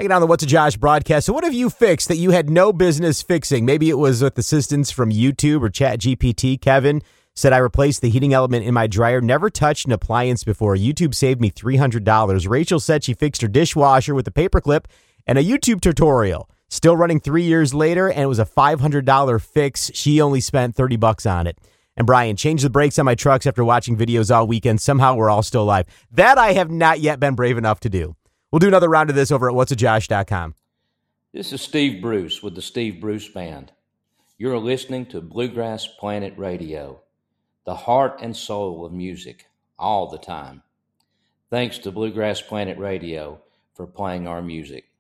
Hanging on the What's a Josh broadcast. So what have you fixed that you had no business fixing? Maybe it was with assistance from YouTube or ChatGPT. Kevin said, I replaced the heating element in my dryer. Never touched an appliance before. YouTube saved me $300. Rachel said she fixed her dishwasher with a paperclip and a YouTube tutorial. Still running 3 years later, and it was a $500 fix. She only spent $30 on it. And Brian, changed the brakes on my trucks after watching videos all weekend. Somehow we're all still alive. That I have not yet been brave enough to do. We'll do another round of this over at whatsajosh.com. This is Steve Bruce with the Steve Bruce Band. You're listening to Bluegrass Planet Radio, the heart and soul of music, all the time. Thanks to Bluegrass Planet Radio for playing our music.